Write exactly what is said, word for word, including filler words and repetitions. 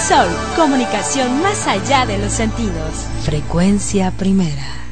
Sol, comunicación más allá de los sentidos. Frecuencia Primera.